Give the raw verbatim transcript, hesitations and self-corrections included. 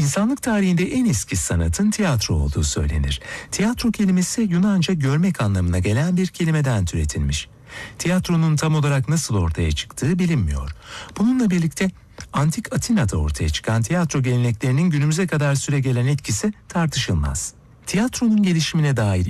İnsanlık tarihinde en eski sanatın tiyatro olduğu söylenir. Tiyatro kelimesi Yunanca görmek anlamına gelen bir kelimeden türetilmiş. Tiyatronun tam olarak nasıl ortaya çıktığı bilinmiyor. Bununla birlikte Antik Atina'da ortaya çıkan tiyatro geleneklerinin günümüze kadar süregelen etkisi tartışılmaz. Tiyatronun gelişimine dair